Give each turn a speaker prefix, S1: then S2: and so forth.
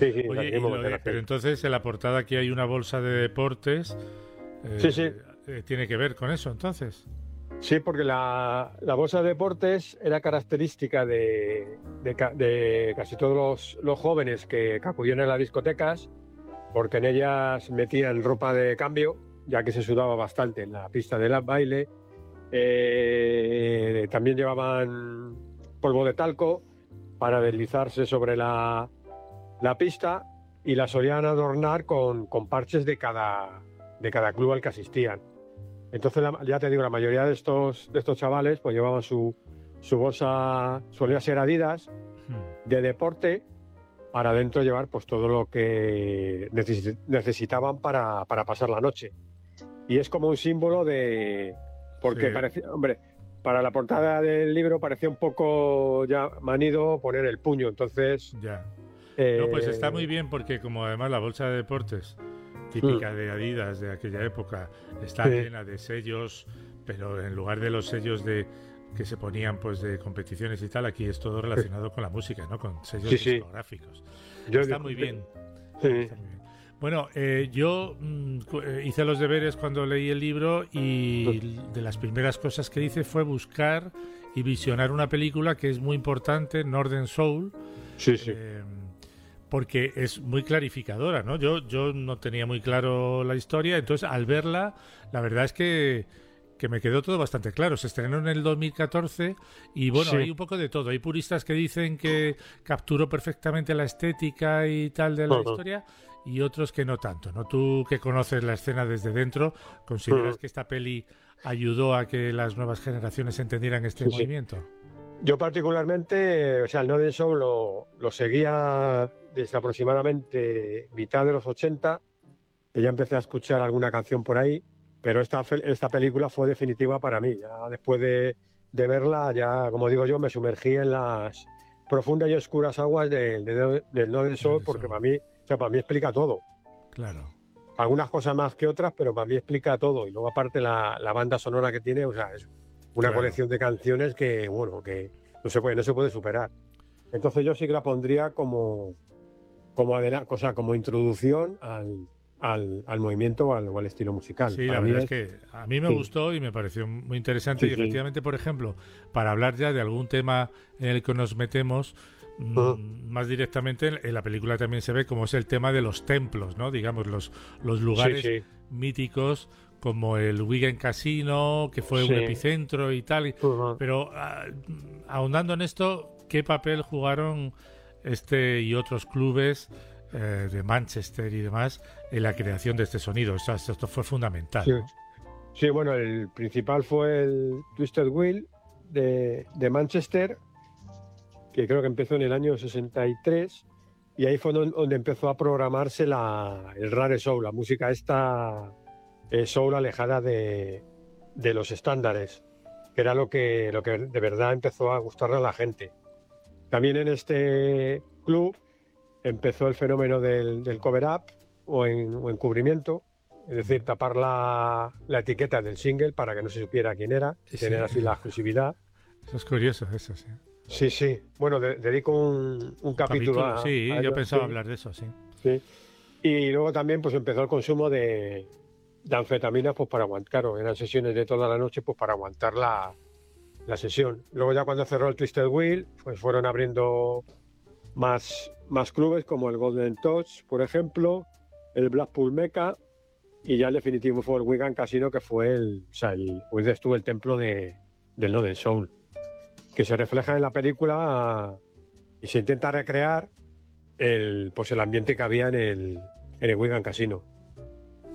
S1: Sí, sí,
S2: Oye,
S1: salimos.
S2: pero entonces en la portada aquí hay una bolsa de deportes.
S1: Sí, sí.
S2: ¿Tiene que ver con eso entonces?
S1: Sí, porque la bolsa de deportes era característica de casi todos los jóvenes que acudían a las discotecas, porque en ellas metían ropa de cambio, ya que se sudaba bastante en la pista de baile. También llevaban polvo de talco para deslizarse sobre la pista y la solían adornar con parches de cada club al que asistían. Entonces, ya te digo, la mayoría de estos chavales pues llevaban su bolsa, solía ser Adidas,
S2: Hmm.
S1: de deporte, para dentro llevar pues todo lo que necesitaban para pasar la noche. Y es como un símbolo porque
S2: Sí,
S1: parecía, hombre, para la portada del libro parecía un poco ya manido poner el puño, entonces...
S2: ya. No, pues está muy
S1: eh,
S2: bien porque como además la bolsa de deportes
S1: mm,
S2: típica de Adidas de aquella época está
S1: sí,
S2: llena de sellos, pero en lugar de los sellos de que se ponían pues de competiciones y tal, aquí es todo relacionado con la música, ¿no? Con sellos
S1: sí, sí.
S2: discográficos.
S1: Yo
S2: Está
S1: digo,
S2: muy bien.
S1: sí,
S2: Está muy bien. Bueno, yo hice los deberes cuando leí el libro y de las primeras cosas que hice fue buscar y visionar una película que es muy importante, Northern Soul,
S1: sí, sí.
S2: eh, porque es muy clarificadora, ¿no? Yo no tenía muy claro la historia, entonces al verla, la verdad es que me quedó todo bastante claro. Se estrenó en el 2014 y bueno,
S1: Sí.
S2: hay un poco de todo. Hay puristas que dicen que capturó perfectamente la estética y tal de la
S1: Ujú,
S2: historia y otros que no tanto, ¿no? Tú que conoces la escena desde dentro, ¿consideras
S1: ujú.
S2: que esta peli ayudó a que las nuevas generaciones entendieran este
S1: Sí, sí.
S2: movimiento?
S1: Yo particularmente, o sea, el Northern Soul lo seguía desde aproximadamente mitad de los 80, que ya empecé a escuchar alguna canción por ahí, pero esta película fue definitiva para mí. Ya después de verla, ya, como digo yo, me sumergí en las profundas y oscuras aguas del Northern Soul,
S2: Northern
S1: porque
S2: Soul,
S1: para mí explica todo.
S2: claro,
S1: Algunas cosas más que otras, pero para mí explica todo. Y luego aparte la banda sonora que tiene, o sea, es una
S2: claro.
S1: colección de canciones que, bueno, que no se puede superar. Entonces yo sí que la pondría como introducción al movimiento o al estilo musical.
S2: Sí, la
S1: Para mí
S2: verdad es
S1: es...
S2: que a mí me
S1: Sí,
S2: gustó y me pareció muy interesante
S1: sí,
S2: y
S1: sí.
S2: efectivamente, por ejemplo, para hablar ya de algún tema en el que nos metemos
S1: Ujú.
S2: más directamente, en la película también se ve como es el tema de los templos, ¿no? Digamos, los
S1: Sí,
S2: lugares
S1: sí,
S2: míticos como el Wigan Casino, que fue un
S1: sí.
S2: epicentro y tal.
S1: Ujú.
S2: Pero ahondando en esto, ¿qué papel jugaron este y otros clubes de Manchester y demás en la creación de este sonido? O sea, esto fue fundamental,
S1: Sí,
S2: ¿no?
S1: sí, bueno, el principal fue el Twisted Wheel de Manchester, que creo que empezó en el año 63, y ahí fue donde empezó a programarse el rare soul, la música esta soul alejada de los estándares, que era lo que de verdad empezó a gustarle a la gente. También en este club empezó el fenómeno del cover-up o encubrimiento, es decir, tapar la etiqueta del single para que no se supiera quién era y
S2: Sí,
S1: tener así la exclusividad.
S2: eso es curioso, eso sí.
S1: Sí, sí. Bueno, dedico un
S2: Un
S1: capítulo
S2: capítulo,
S1: a
S2: sí, yo
S1: ello,
S2: pensaba
S1: sí,
S2: hablar de eso, sí.
S1: sí. Y luego también pues empezó el consumo de anfetaminas pues para aguantar, claro, eran sesiones de toda la noche pues para aguantar la sesión. Luego ya cuando cerró el Twisted Wheel pues fueron abriendo más clubes como el Golden Touch, por ejemplo, el Blackpool Mecca y ya el definitivo fue el Wigan Casino que fue pues dices tú, el templo del Northern Soul, que se refleja en la película y se intenta recrear pues el ambiente que había en el Wigan Casino.